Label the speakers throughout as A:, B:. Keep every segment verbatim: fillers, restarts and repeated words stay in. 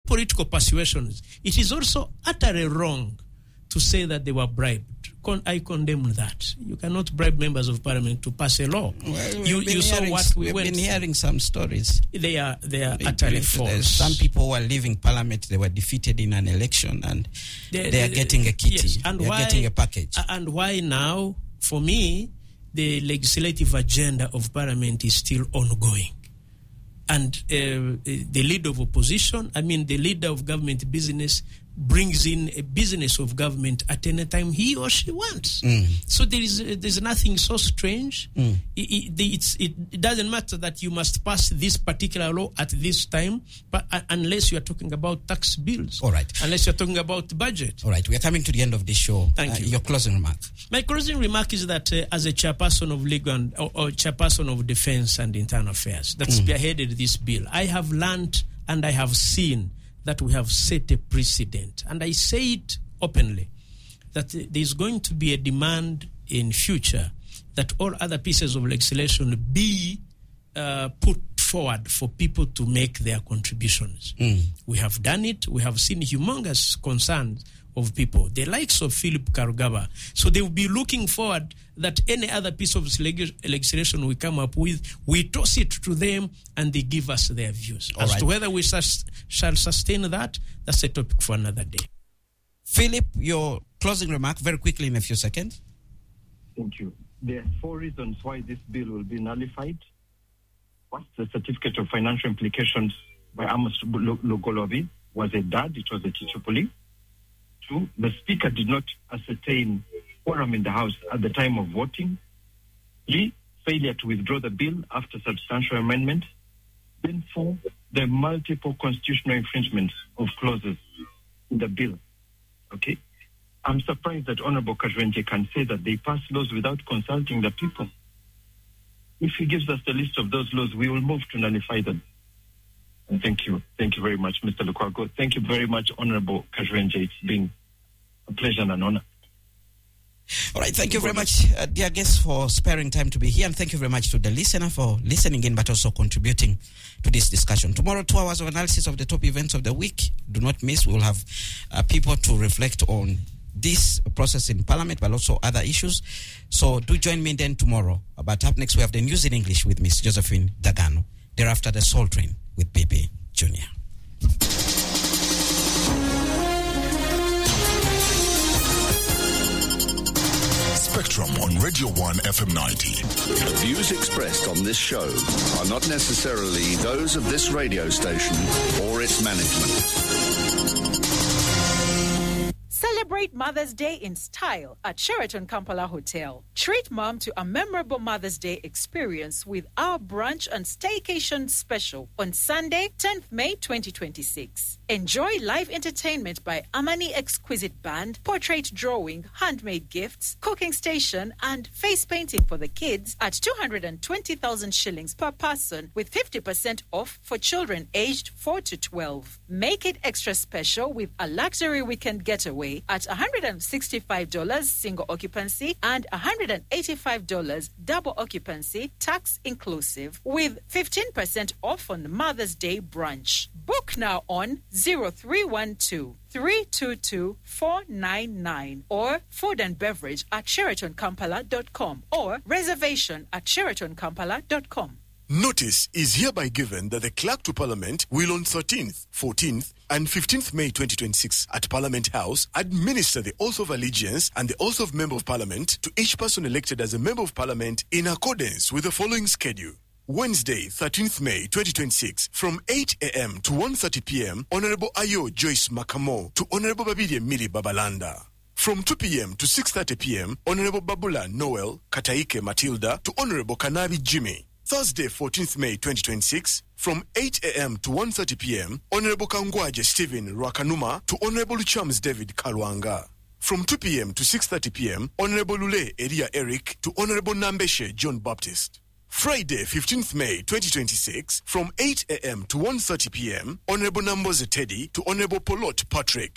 A: political persuasions, it is also utterly wrong to say that they were bribed. Con- I condemn that. You cannot bribe members of parliament to pass a law.
B: Well,
A: you you saw what we
B: we've
A: went.
B: been hearing some stories.
A: They are they are
B: They
A: utterly
B: believe
A: false.
B: there's Some people were leaving parliament, they were defeated in an election, and
A: They-
B: they are
A: they-
B: getting a kitty.
A: yes, and
B: they are
A: why-
B: getting a package.
A: And why now? For me, the legislative agenda of parliament is still ongoing. And uh, the leader of opposition, I mean the leader of government business, brings in a business of government at any time he or she wants.
B: Mm.
A: So there is uh, there's nothing so strange.
B: Mm.
A: It, it, it's, it, it doesn't matter that you must pass this particular law at this time, but uh, unless you are talking about tax bills.
B: All right.
A: Unless you're talking about budget.
B: All right, we are coming to the end of this show.
A: Thank
B: Uh,
A: you.
B: Your closing remark.
A: My closing remark is that uh, as a chairperson of legal and, or, or chairperson of defense and internal affairs that
B: Mm.
A: spearheaded this bill, I have learned and I have seen that we have set a precedent. And I say it openly, that uh, there's going to be a demand in future that all other pieces of legislation be uh, put forward for people to make their contributions.
B: Mm.
A: We have done it. We have seen humongous concerns of people, the likes of Philip Karugaba. So they will be looking forward that any other piece of leg- legislation we come up with, we toss it to them and they give us their views.
B: All
A: As
B: right.
A: to whether we sus- shall sustain that, that's a topic for another day.
B: Philip, your closing remark very quickly in a few seconds.
C: Thank you. There are four reasons why this bill will be nullified. First, the certificate of financial implications by Amos Logolobi was a dud. It was a Chichupoli. Two, the Speaker did not ascertain quorum in the House at the time of voting. Three, failure to withdraw the bill after substantial amendment. Then four, the multiple constitutional infringements of clauses in the bill. Okay? I'm surprised that Honorable Kajwenje can say that they pass laws without consulting the people. If he gives us the list of those laws, we will move to nullify them. And thank you. Thank you very much, Mister Lukwago. Thank you very much, Honorable Kajwenje. It's been a pleasure and an honor.
B: All right, thank you very much, uh, dear guests, for sparing time to be here. And thank you very much to the listener for listening in, but also contributing to this discussion. Tomorrow, two hours of analysis of the top events of the week. Do not miss. We will have uh, people to reflect on this process in Parliament, but also other issues. So do join me then tomorrow. But up next, we have the news in English with Miss Josephine Dagano. Thereafter, the Soul Train with Pepe Junior
D: Spectrum on Radio one F M ninety.
E: The views expressed on this show are not necessarily those of this radio station or its management.
F: Celebrate Mother's Day in style at Sheraton Kampala Hotel. Treat mom to a memorable Mother's Day experience with our brunch and staycation special on Sunday, tenth May twenty twenty-six. Enjoy live entertainment by Amani Exquisite Band, portrait drawing, handmade gifts, cooking station, and face painting for the kids at two hundred twenty thousand shillings per person with fifty percent off for children aged four to twelve. Make it extra special with a luxury weekend getaway at one hundred sixty-five dollars single occupancy and one hundred eighty-five dollars double occupancy, tax inclusive, with fifteen percent off on Mother's Day brunch. Book now on zero three one two, three two two, four nine nine or food and beverage at sheraton kampala dot com or reservation at sheraton kampala dot com.
D: Notice is hereby given that the Clerk to Parliament will on thirteenth, fourteenth, and fifteenth May twenty twenty-six at Parliament House administer the oath of allegiance and the oath of Member of Parliament to each person elected as a Member of Parliament in accordance with the following schedule. Wednesday, thirteenth May twenty twenty-six, from eight a.m. to one thirty p.m, Honorable Ayo Joyce Makamo to Honorable Babide Mili Babalanda. From two p.m. to six thirty p.m, Honorable Babula Noel Kataike Matilda to Honorable Kanabi Jimmy. Thursday, fourteenth May twenty twenty-six, from eight a.m. to one thirty p.m, Honorable Kangwaje Stephen Rwakanuma to Honorable Chams David Kalwanga. From two p.m. to six thirty p.m, Honorable Lule Elia Eric to Honorable Nambeshe John Baptist. Friday, fifteenth May twenty twenty-six, from eight a.m. to one thirty p.m, Honorable Namboze Teddy to Honorable Polot Patrick.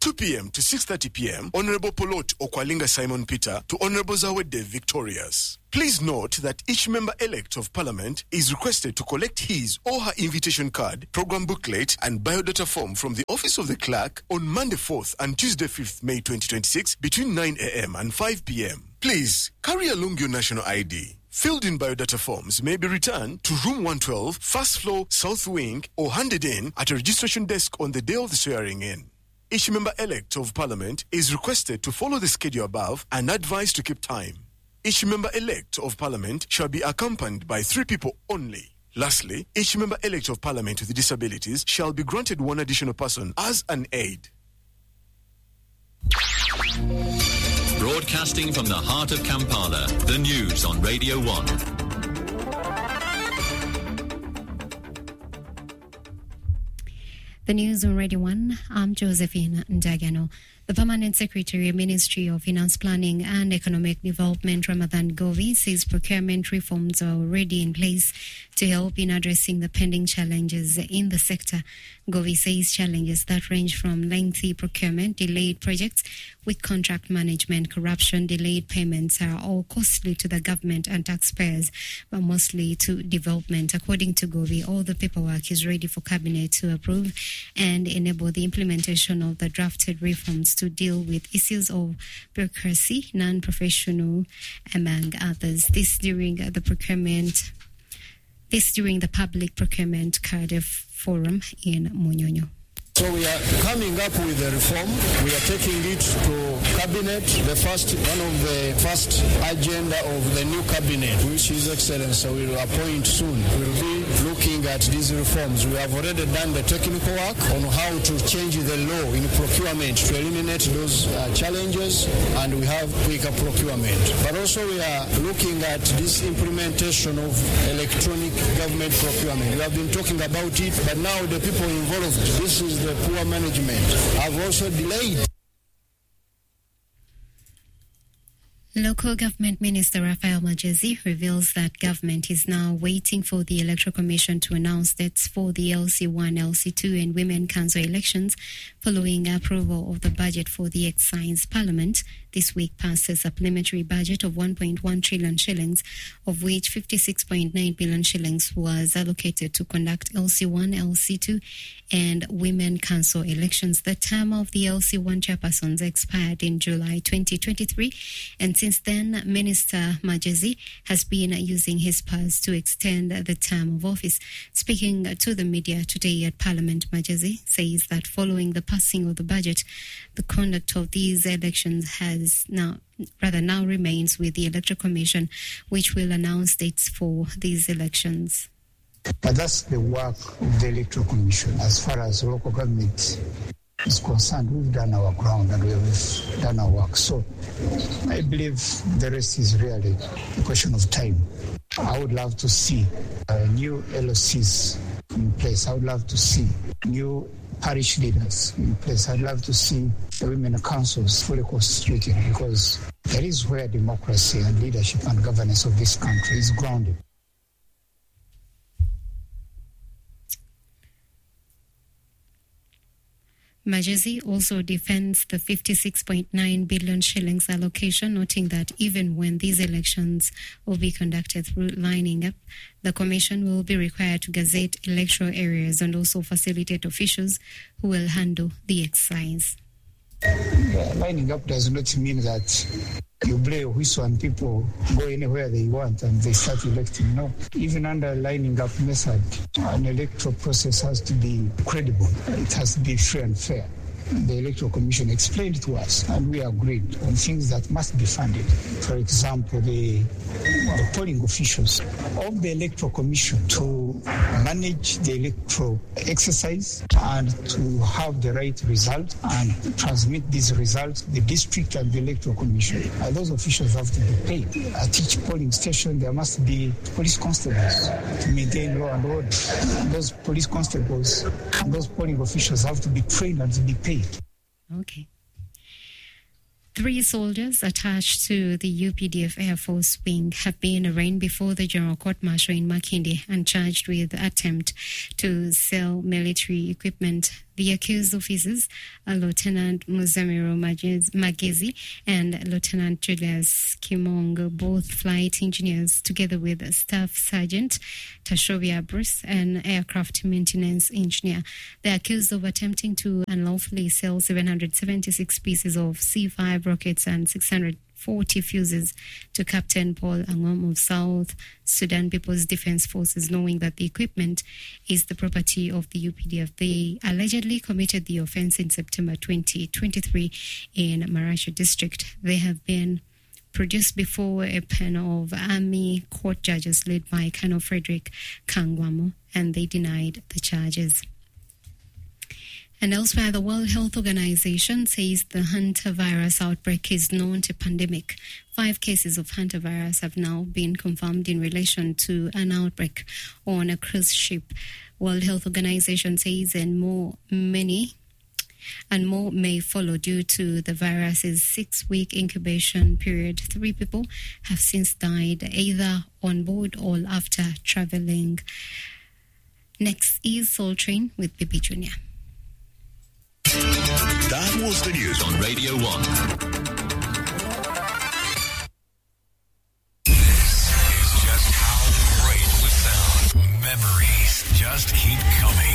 D: two p.m. to six thirty p.m., Honorable Polot Okwalinga Simon Peter to Honorable Zawede Victorious. Please note that each member-elect of Parliament is requested to collect his or her invitation card, program booklet, and biodata form from the Office of the Clerk on Monday fourth and Tuesday fifth May twenty twenty-six between nine a.m. and five p.m. Please carry along your national I D. Filled-in biodata forms may be returned to Room one twelve, First Floor, South Wing, or handed in at a registration desk on the day of the swearing-in. Each member-elect of Parliament is requested to follow the schedule above and advised to keep time. Each member-elect of Parliament shall be accompanied by three people only. Lastly, each member-elect of Parliament with disabilities shall be granted one additional person as an aide.
G: Broadcasting from the heart of Kampala, the news on Radio one.
H: The news on Radio one, I'm Josephine Ndagano. The Permanent Secretary, Ministry of Finance Planning and Economic Development, Ramadan Govi, says procurement reforms are already in place to help in addressing the pending challenges in the sector. Govi says challenges that range from lengthy procurement, delayed projects with contract management, corruption, delayed payments are all costly to the government and taxpayers, but mostly to development. According to Govi, all the paperwork is ready for Cabinet to approve and enable the implementation of the drafted reforms to deal with issues of bureaucracy, non-professional, among others. This during the procurement, this during the public procurement Cardiff Forum in Munyonyo.
I: So we are coming up with a reform. We are taking it to Cabinet, the first, one of the first agenda of the new Cabinet, which His Excellency will appoint soon. We'll be looking at these reforms. We have already done the technical work on how to change the law in procurement to eliminate those uh, challenges, and we have quicker procurement. But also we are looking at this implementation of electronic government procurement. We have been talking about it, but now the people involved, this is the poor management, have also delayed.
H: Local Government Minister Raphael Magezi reveals that government is now waiting for the Electoral Commission to announce dates for the L C one, L C two and Women Council elections following approval of the budget for the Excise Parliament. This week passed a supplementary budget of one point one trillion shillings, of which fifty-six point nine billion shillings was allocated to conduct L C one, L C two and Women Council elections. The term of the L C one chairpersons expired in July twenty twenty-three, and since then, Minister Magezi has been using his powers to extend the term of office. Speaking to the media today at Parliament, Magezi says that following the passing of the budget, the conduct of these elections has now, rather now remains with the Electoral Commission, which will announce dates for these elections.
J: But that's the work of the Electoral Commission. As far as local government is concerned, we've done our ground and we've done our work. So I believe the rest is really a question of time. I would love to see uh, new L O Cs in place. I would love to see new parish leaders in place. I'd love to see the women councils fully constituted, because that is where democracy and leadership and governance of this country is grounded.
H: Magezi also defends the fifty-six point nine billion shillings allocation, noting that even when these elections will be conducted through lining up, the Commission will be required to gazette electoral areas and also facilitate officials who will handle the exercise.
J: Yeah, lining up does not mean that you blow a whistle and people go anywhere they want and they start electing. No. Even under lining up method, an electoral process has to be credible. It has to be fair and fair. The Electoral Commission explained to us, and we agreed on things that must be funded. For example, the, the polling officials of the Electoral Commission to manage the electoral exercise and to have the right result and transmit these results to the district and the Electoral Commission. And those officials have to be paid. At each polling station, there must be police constables to maintain law and order. Those police constables and those polling officials have to be trained and to be paid.
H: Okay. Three soldiers attached to the U P D F Air Force Wing have been arraigned before the General Court Martial in Makindi and charged with attempt to sell military equipment The accused officers are Lieutenant Muzamiro Magezi and Lieutenant Julius Kimongo, both flight engineers, together with Staff Sergeant Tashovia Bruce, an aircraft maintenance engineer. They are accused of attempting to unlawfully sell seven hundred seventy-six pieces of C five rockets and six hundred forty fuses to Captain Paul Angom of South Sudan People's Defense Forces, knowing that the equipment is the property of the U P D F. They allegedly committed the offense in September twenty twenty-three in Marasha district. They have been produced before a panel of Army court judges led by Colonel Frederick Kangwamo, and they denied the charges. And elsewhere, the World Health Organization says the hantavirus outbreak is not a pandemic. Five cases of hantavirus have now been confirmed in relation to an outbreak on a cruise ship. World Health Organization says and more many and more may follow due to the virus's six-week incubation period. Three people have since died either on board or after traveling. Next is Soul Train with Bibi Junior
G: That was the news on Radio one.
K: This is just how great we sound. Memories just keep coming.